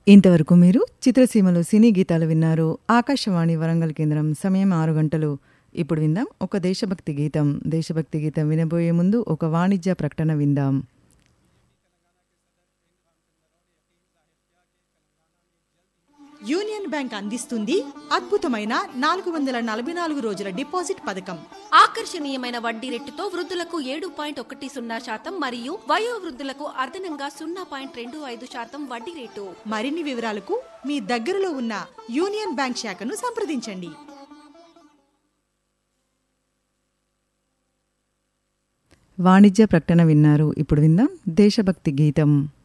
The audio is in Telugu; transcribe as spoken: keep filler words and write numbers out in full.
ఇంతవరకు మీరు చిత్రసీమలో సినీ గీతాలు విన్నారు. ఆకాశవాణి వరంగల్ కేంద్రం. సమయం ఆరు గంటలు. ఇప్పుడు విందాం ఒక దేశభక్తి గీతం. దేశభక్తి గీతం వినబోయే ముందు ఒక వాణిజ్య ప్రకటన విందాం. యూనియన్ బ్యాంక్ అందిస్తుంది అద్భుతమైన నాలుగు వందల నలభై నాలుగు రోజుల డిపాజిట్ పథకం. ఆకర్షణీయమైన వడ్డీ రేటుతో వృద్ధులకు ఏడు పాయింట్ ఒకటి సున్నా శాతం మరియు వయో వృద్ధులకు అదనంగా సున్నా పాయింట్ రెండు ఐదు శాతం వడ్డీ రేటు. మరిన్ని వివరాలకు మీ దగ్గరలో ఉన్న యూనియన్ బ్యాంక్ శాఖను సంప్రదించండి. వాణిజ్య ప్రకటన విన్నారు. ఇప్పుడు విందాం దేశభక్తి గీతం.